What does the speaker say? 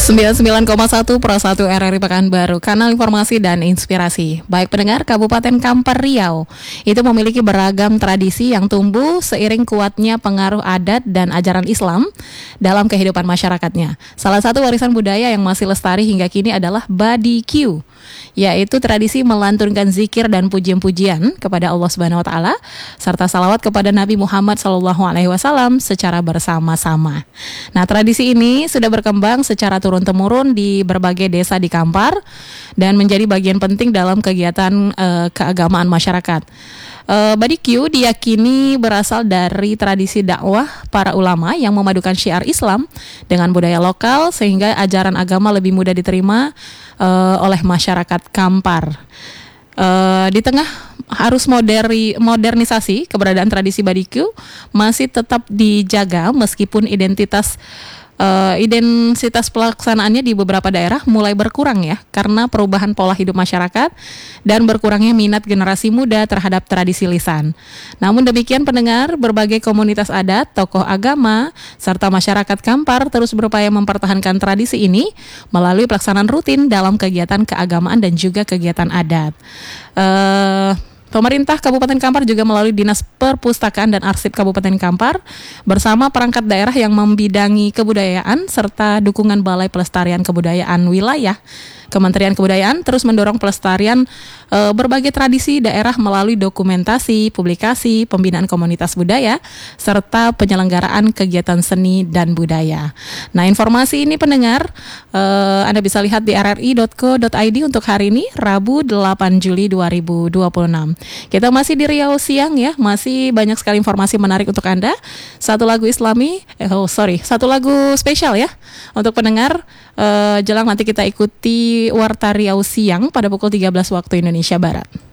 99,1 Pro 1 RRI Pekanbaru, kanal informasi dan inspirasi. Baik pendengar, Kabupaten Kampar Riau itu memiliki beragam tradisi yang tumbuh seiring kuatnya pengaruh adat dan ajaran Islam dalam kehidupan masyarakatnya. Salah satu warisan budaya yang masih lestari hingga kini adalah Barbecue, yaitu tradisi melantunkan zikir dan pujian-pujian kepada Allah Subhanahu wa taala serta salawat kepada Nabi Muhammad SAW secara bersama-sama. Nah, tradisi ini sudah berkembang secara turun-temurun di berbagai desa di Kampar dan menjadi bagian penting dalam kegiatan keagamaan masyarakat. Barbecue diyakini berasal dari tradisi dakwah para ulama yang memadukan syiar Islam dengan budaya lokal sehingga ajaran agama lebih mudah diterima oleh masyarakat Kampar. Di tengah harus modernisasi, keberadaan tradisi barbecue masih tetap dijaga meskipun intensitas pelaksanaannya di beberapa daerah mulai berkurang ya, karena perubahan pola hidup masyarakat dan berkurangnya minat generasi muda terhadap tradisi lisan. Namun demikian pendengar, berbagai komunitas adat, tokoh agama, serta masyarakat Kampar terus berupaya mempertahankan tradisi ini melalui pelaksanaan rutin dalam kegiatan keagamaan dan juga kegiatan adat. Pemerintah Kabupaten Kampar juga melalui Dinas Perpustakaan dan Arsip Kabupaten Kampar bersama perangkat daerah yang membidangi kebudayaan serta dukungan Balai Pelestarian Kebudayaan Wilayah Kementerian Kebudayaan terus mendorong pelestarian berbagai tradisi daerah melalui dokumentasi, publikasi, pembinaan komunitas budaya, serta penyelenggaraan kegiatan seni dan budaya. Nah, informasi ini pendengar, Anda bisa lihat di rri.co.id untuk hari ini, Rabu 8 Juli 2026. Kita masih di Riau Siang ya, masih banyak sekali informasi menarik untuk Anda. Satu lagu spesial ya untuk pendengar. Jelang nanti kita ikuti Warta Riau Siang pada pukul 13 waktu Indonesia Barat.